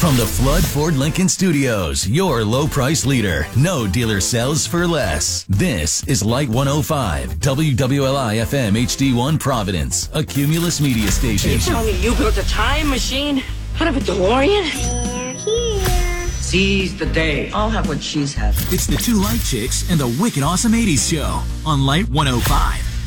From the Flood Ford Lincoln Studios, your low price leader. No dealer sells for less. This is Light 105, WWLI FM HD1 Providence, a Cumulus media station. You tell me you built a time machine out of a DeLorean? They're here. Seize the day. I'll have what she's had. It's the Two Light Chicks and the Wicked Awesome 80s Show on Light 105.